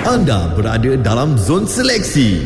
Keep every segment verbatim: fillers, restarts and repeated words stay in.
Anda berada dalam zon seleksi.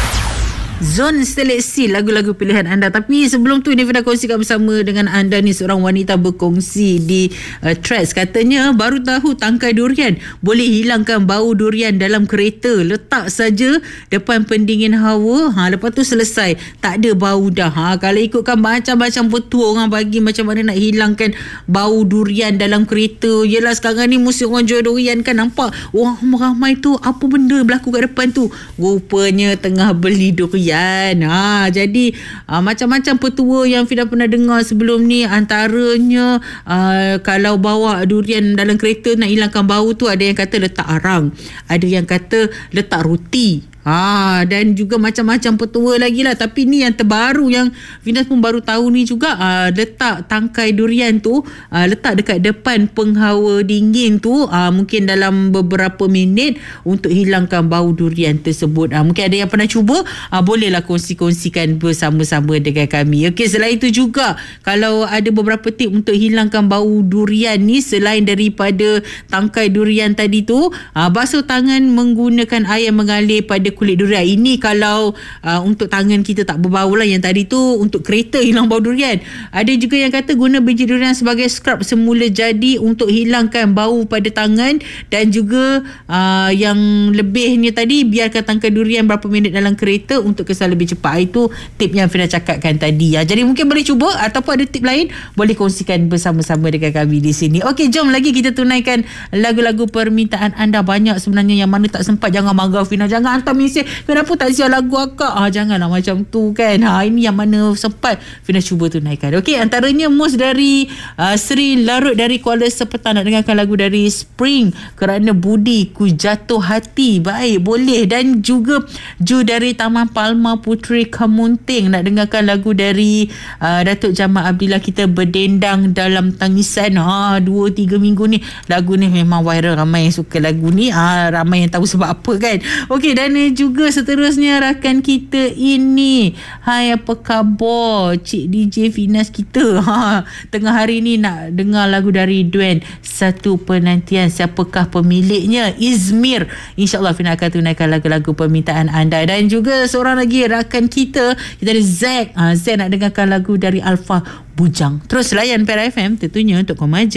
Zon seleksi lagu-lagu pilihan anda. Tapi sebelum tu Nifah dah kongsikan bersama dengan anda ni, seorang wanita berkongsi di uh, Threads. Katanya baru tahu tangkai durian boleh hilangkan bau durian dalam kereta. Letak saja depan pendingin hawa, ha, lepas tu selesai, tak ada bau dah. Ha, kalau ikutkan macam-macam petua orang bagi macam mana nak hilangkan bau durian dalam kereta. Yelah sekarang ni musim orang jual durian kan, nampak orang ramai tu, apa benda berlaku kat depan tu? Rupanya tengah beli durian. Ha, jadi uh, macam-macam petua yang Fida pernah dengar sebelum ni. Antaranya uh, kalau bawa durian dalam kereta nak hilangkan bau tu, ada yang kata letak arang, ada yang kata letak roti. Ha, dan juga macam-macam petua lagi lah. Tapi ni yang terbaru yang Finas pun baru tahu ni juga, uh, letak tangkai durian tu, uh, letak dekat depan penghawa dingin tu, uh, mungkin dalam beberapa minit untuk hilangkan bau durian tersebut. Uh, mungkin ada yang pernah cuba, uh, bolehlah kongsi-kongsikan bersama-sama dengan kami. Okey, selain itu juga, kalau ada beberapa tip untuk hilangkan bau durian ni, selain daripada tangkai durian tadi tu, uh, basuh tangan menggunakan air mengalir pada kulit durian. Ini kalau uh, untuk tangan kita tak berbau lah. Yang tadi tu untuk kereta hilang bau durian. Ada juga yang kata guna biji durian sebagai scrub semula jadi untuk hilangkan bau pada tangan. Dan juga uh, yang lebihnya tadi, biarkan tangkai durian berapa minit dalam kereta untuk kesan lebih cepat. Itu tip yang Fina cakapkan tadi. Uh, jadi mungkin boleh cuba, ataupun ada tip lain boleh kongsikan bersama-sama dengan kami di sini. Okey, jom lagi kita tunaikan lagu-lagu permintaan anda. Banyak sebenarnya, yang mana tak sempat jangan marah Fina, jangan hantar mesej, kenapa tak siap lagu akak? Ah, janganlah macam tu kan. Ha, ini yang mana sempat Fina cuba tunaikan. Okey, antaranya Mus dari uh, Sri Larut dari Kuala Sepetan nak dengarkan lagu dari Spring, Kerana Budi Ku Jatuh Hati. Baik, boleh. Dan juga Ju dari Taman Palma Puteri Kemunting nak dengarkan lagu dari uh, Datuk Jamal Abdillah, Kita Berdendang Dalam Tangisan. Ha, dua tiga minggu ni lagu ni memang viral, ramai yang suka lagu ni. Ha, ramai yang tahu sebab apa kan. Okey, dan juga seterusnya rakan kita ini, hai apa khabar Cik D J Finas kita, ha, tengah hari ni nak dengar lagu dari Duen, Satu Penantian, siapakah pemiliknya? Izmir. InsyaAllah Fina akan tunaikan lagu-lagu permintaan anda. Dan juga seorang lagi rakan kita, kita ada Zack, ha, Zack nak dengarkan lagu dari Alfa, Bujang. Terus layan Pera F M tentunya untuk kau maju.